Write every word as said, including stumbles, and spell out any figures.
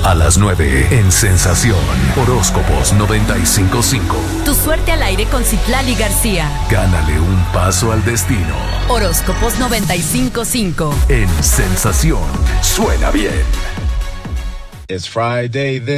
A las nueve en Sensación. Horóscopos noventa y cinco punto cinco. Tu suerte al aire con Citlali García. Gánale un paso al destino. Horóscopos noventa y cinco punto cinco. En Sensación. Suena bien. It's Friday then.